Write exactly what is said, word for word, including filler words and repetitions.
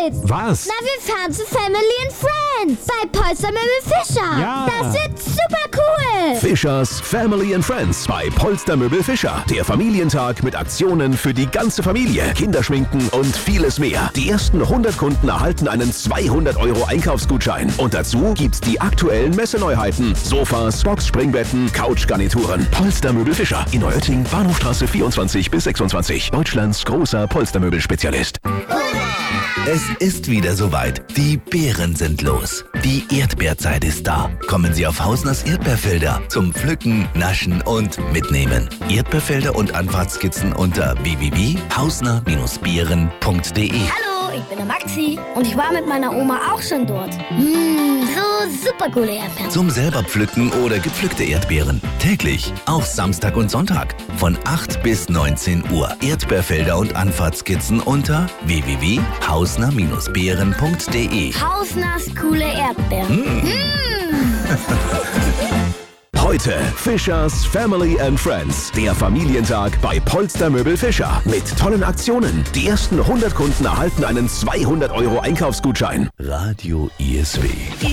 geht's. Was? Na, wir fahren zu Family and Friends bei Polstermöbel Fischer. Ja. Das wird super cool. Fischers Family and Friends bei Polstermöbel Fischer. Der Familientag mit Aktionen für die ganze Familie, Kinderschminken und vieles mehr. Die ersten hundert Kunden erhalten einen zweihundert Euro Einkaufsgutschein. Und dazu gibt's die aktuellen Messeneuheiten. Sofas, Boxspringbetten, Couchgarnituren. Polstermöbel Fischer in Neuötting, Bahnhofstraße vierundzwanzig bis sechsundzwanzig. Deutschlands großer Polstermöbelspezialist. Es ist wieder soweit. Die Beeren sind los. Die Erdbeerzeit ist da. Kommen Sie auf Hausners Erdbeerfelder zum Pflücken, Naschen und Mitnehmen. Erdbeerfelder und Anfahrtskizzen unter w w w punkt hausner Bindestrich beeren punkt de. Hallo, ich bin der Maxi und ich war mit meiner Oma auch schon dort. Mmh, so super coole Erdbeeren. Zum selber pflücken oder gepflückte Erdbeeren. Täglich, auch Samstag und Sonntag. Von acht bis neunzehn Uhr. Erdbeerfelder und Anfahrtskizzen unter w w w punkt hausner Bindestrich beeren punkt de. Hausners coole Erdbeeren. Mmh. Mmh. Heute Fischers Family and Friends. Der Familientag bei Polstermöbel Fischer. Mit tollen Aktionen. Die ersten hundert Kunden erhalten einen zweihundert Euro Einkaufsgutschein. Radio I S W.